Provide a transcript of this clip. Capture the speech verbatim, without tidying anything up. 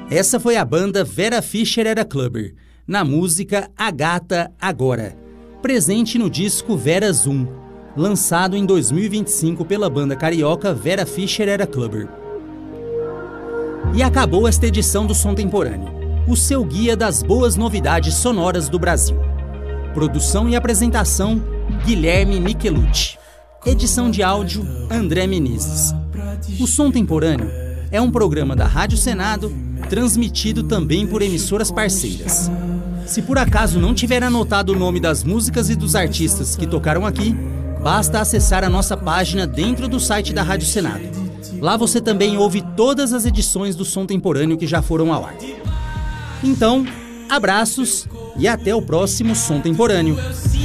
Essa foi a banda Vera Fischer Era Clubber, na música A Gata Agora, presente no disco Vera Zoom, lançado em dois mil e vinte e cinco pela banda carioca Vera Fischer Era Clubber. E acabou esta edição do Som Temporâneo, o seu guia das boas novidades sonoras do Brasil. Produção e apresentação, Guilherme Michelucci. Edição de áudio, André Menezes. O Som Temporâneo é um programa da Rádio Senado, transmitido também por emissoras parceiras. Se por acaso não tiver anotado o nome das músicas e dos artistas que tocaram aqui, basta acessar a nossa página dentro do site da Rádio Senado. Lá você também ouve todas as edições do Som Temporâneo que já foram ao ar. Então, abraços e até o próximo Som Temporâneo.